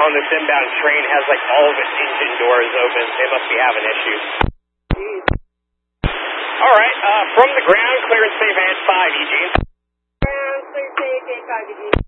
on this inbound train has like all of its engine doors open. They must be having issues. All right, from the ground, clear and safe at 5, Eugene.